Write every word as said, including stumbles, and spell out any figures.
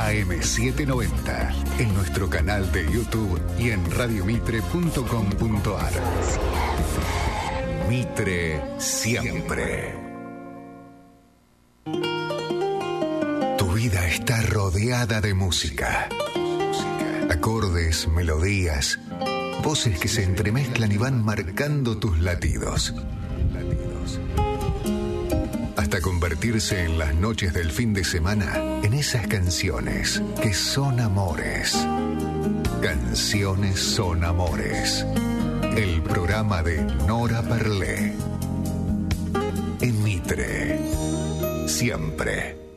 A M setecientos noventa, en nuestro canal de YouTube y en radio mitre punto com punto a r. Mitre siempre. Tu vida está rodeada de música. Acordes, melodías, voces que se entremezclan y van marcando tus latidos. Hasta convertirse en las noches del fin de semana en esas canciones que son amores. Canciones son amores. El programa de Nora Perlé. En Mitre. Siempre.